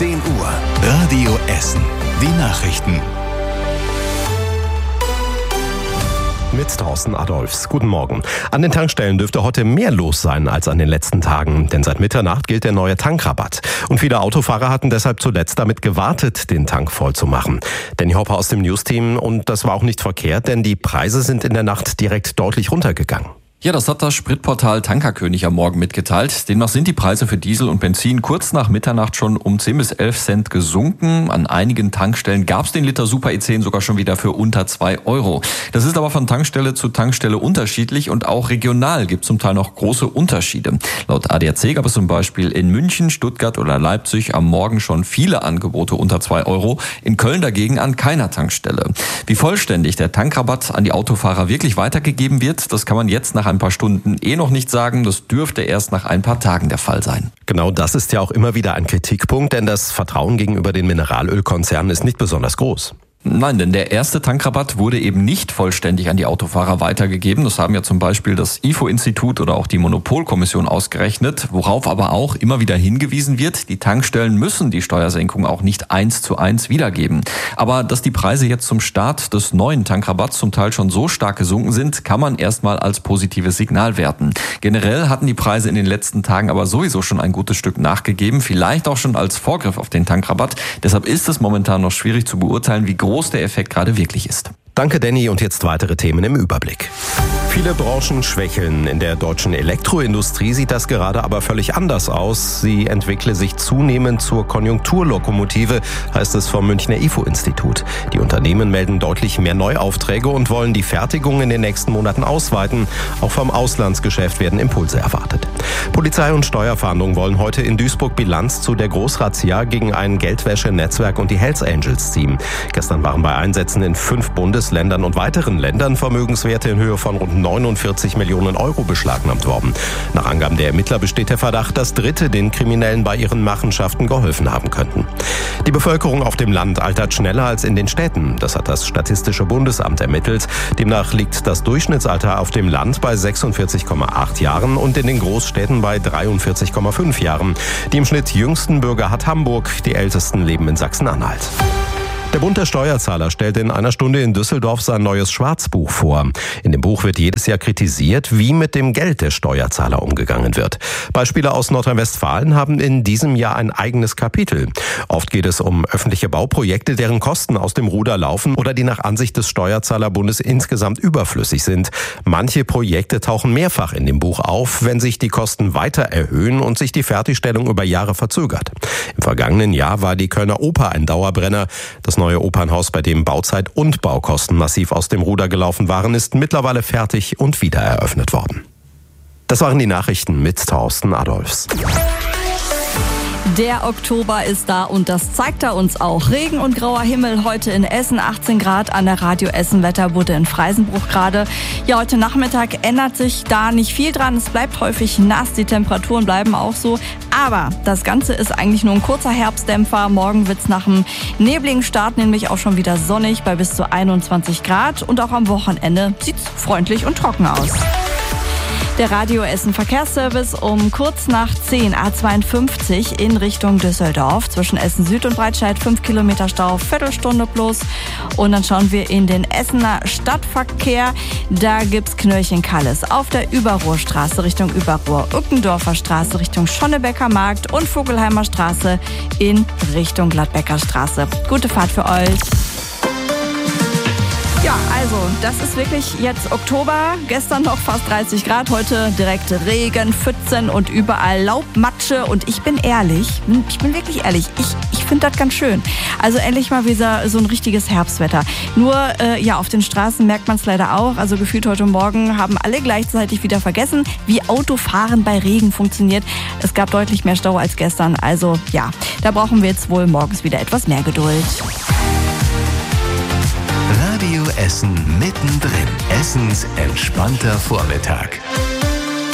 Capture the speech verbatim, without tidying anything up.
zehn Uhr. Radio Essen. Die Nachrichten. Mit Thorsten Adolfs. Guten Morgen. An den Tankstellen dürfte heute mehr los sein als an den letzten Tagen, denn seit Mitternacht gilt der neue Tankrabatt. Und viele Autofahrer hatten deshalb zuletzt damit gewartet, den Tank voll zu machen. Danny Hopper aus dem News-Team, und das war auch nicht verkehrt, denn die Preise sind in der Nacht direkt deutlich runtergegangen. Ja, das hat das Spritportal Tankerkönig am Morgen mitgeteilt. Demnach sind die Preise für Diesel und Benzin kurz nach Mitternacht schon um zehn bis elf Cent gesunken. An einigen Tankstellen gab es den Liter Super E zehn sogar schon wieder für unter zwei Euro. Das ist aber von Tankstelle zu Tankstelle unterschiedlich und auch regional gibt es zum Teil noch große Unterschiede. Laut A D A C gab es zum Beispiel in München, Stuttgart oder Leipzig am Morgen schon viele Angebote unter zwei Euro. In Köln dagegen an keiner Tankstelle. Wie vollständig der Tankrabatt an die Autofahrer wirklich weitergegeben wird, das kann man jetzt nach ein paar Stunden eh noch nicht sagen. Das dürfte erst nach ein paar Tagen der Fall sein. Genau das ist ja auch immer wieder ein Kritikpunkt, denn das Vertrauen gegenüber den Mineralölkonzernen ist nicht besonders groß. Nein, denn der erste Tankrabatt wurde eben nicht vollständig an die Autofahrer weitergegeben. Das haben ja zum Beispiel das I F O-Institut oder auch die Monopolkommission ausgerechnet, worauf aber auch immer wieder hingewiesen wird, die Tankstellen müssen die Steuersenkung auch nicht eins zu eins wiedergeben. Aber dass die Preise jetzt zum Start des neuen Tankrabatts zum Teil schon so stark gesunken sind, kann man erstmal als positives Signal werten. Generell hatten die Preise in den letzten Tagen aber sowieso schon ein gutes Stück nachgegeben, vielleicht auch schon als Vorgriff auf den Tankrabatt. Deshalb ist es momentan noch schwierig zu beurteilen, wie groß der Effekt gerade wirklich ist. Danke, Danny, und jetzt weitere Themen im Überblick. Viele Branchen schwächeln. In der deutschen Elektroindustrie sieht das gerade aber völlig anders aus. Sie entwickle sich zunehmend zur Konjunkturlokomotive, heißt es vom Münchner I F O-Institut. Die Unternehmen melden deutlich mehr Neuaufträge und wollen die Fertigung in den nächsten Monaten ausweiten. Auch vom Auslandsgeschäft werden Impulse erwartet. Polizei und Steuerfahndung wollen heute in Duisburg Bilanz zu der Großrazzia gegen ein Geldwäsche-Netzwerk und die Hells Angels ziehen. Gestern waren bei Einsätzen in fünf Bundesländern und weiteren Ländern Vermögenswerte in Höhe von rund neunundvierzig Millionen Euro beschlagnahmt worden. Nach Angaben der Ermittler besteht der Verdacht, dass Dritte den Kriminellen bei ihren Machenschaften geholfen haben könnten. Die Bevölkerung auf dem Land altert schneller als in den Städten. Das hat das Statistische Bundesamt ermittelt. Demnach liegt das Durchschnittsalter auf dem Land bei sechsundvierzig Komma acht Jahren und in den Großstädten bei dreiundvierzig Komma fünf Jahren. Die im Schnitt jüngsten Bürger hat Hamburg, die ältesten leben in Sachsen-Anhalt. Der Bund der Steuerzahler stellt in einer Stunde in Düsseldorf sein neues Schwarzbuch vor. In dem Buch wird jedes Jahr kritisiert, wie mit dem Geld der Steuerzahler umgegangen wird. Beispiele aus Nordrhein-Westfalen haben in diesem Jahr ein eigenes Kapitel. Oft geht es um öffentliche Bauprojekte, deren Kosten aus dem Ruder laufen oder die nach Ansicht des Steuerzahlerbundes insgesamt überflüssig sind. Manche Projekte tauchen mehrfach in dem Buch auf, wenn sich die Kosten weiter erhöhen und sich die Fertigstellung über Jahre verzögert. Im vergangenen Jahr war die Kölner Oper ein Dauerbrenner. Das neue Opernhaus, bei dem Bauzeit und Baukosten massiv aus dem Ruder gelaufen waren, ist mittlerweile fertig und wieder eröffnet worden. Das waren die Nachrichten mit Thorsten Adolfs. Der Oktober ist da und das zeigt er uns auch. Regen und grauer Himmel heute in Essen, achtzehn Grad an der Radio Essen Wetterbude in Freisenbruch gerade. Ja, heute Nachmittag ändert sich da nicht viel dran. Es bleibt häufig nass, die Temperaturen bleiben auch so. Aber das Ganze ist eigentlich nur ein kurzer Herbstdämpfer. Morgen wird's nach einem nebligen Start nämlich auch schon wieder sonnig bei bis zu einundzwanzig Grad. Und auch am Wochenende sieht's freundlich und trocken aus. Der Radio Essen Verkehrsservice um kurz nach zehn, A zweiundfünfzig in Richtung Düsseldorf. Zwischen Essen Süd und Breitscheid fünf Kilometer Stau, Viertelstunde plus. Und dann schauen wir in den Essener Stadtverkehr. Da gibt's Knöllchen-Kalles auf der Überruhrstraße Richtung Überruhr, Ückendorfer Straße Richtung Schonnebecker Markt und Vogelheimer Straße in Richtung Gladbecker Straße. Gute Fahrt für euch. Ja, also, das ist wirklich jetzt Oktober. Gestern noch fast dreißig Grad, heute direkt Regen, Pfützen und überall Laubmatsche. Und ich bin ehrlich, ich bin wirklich ehrlich, ich, ich finde das ganz schön. Also endlich mal wieder so ein richtiges Herbstwetter. Nur, äh, ja, auf den Straßen merkt man es leider auch. Also gefühlt heute Morgen haben alle gleichzeitig wieder vergessen, wie Autofahren bei Regen funktioniert. Es gab deutlich mehr Stau als gestern. Also ja, da brauchen wir jetzt wohl morgens wieder etwas mehr Geduld. Radio Essen mittendrin. Essens entspannter Vormittag.